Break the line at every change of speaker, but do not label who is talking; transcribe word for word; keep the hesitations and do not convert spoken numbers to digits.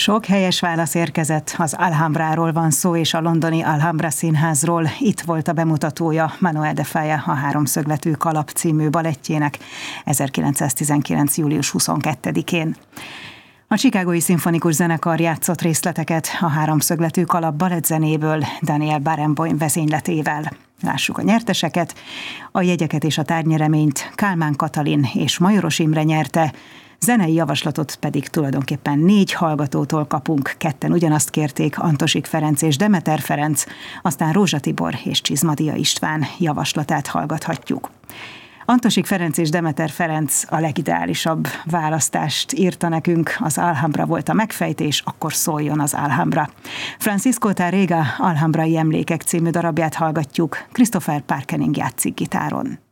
Sok helyes válasz érkezett, az Alhambráról van szó, és a londoni Alhambra Színházról. Itt volt a bemutatója Manuel de Falla a Háromszögletű kalap című balettjének ezerkilencszáztizenkilenc. július huszonkettedikén. A Chicagói Szimfonikus Zenekar játszott részleteket a Háromszögletű kalap balettzenéből Daniel Barenboim vezényletével. Lássuk a nyerteseket. A jegyeket és a tárgyereményt Kálmán Katalin és Majoros Imre nyerte, zenei javaslatot pedig tulajdonképpen négy hallgatótól kapunk, ketten ugyanazt kérték, Antosik Ferenc és Demeter Ferenc, aztán Rózsa Tibor és Csizmadia István javaslatát hallgathatjuk. Antosik Ferenc és Demeter Ferenc a legideálisabb választást írta nekünk, az Alhambra volt a megfejtés, akkor szóljon az Alhambra. Francisco Tárrega Alhambrai emlékek című darabját hallgatjuk, Christopher Parkening játszik gitáron.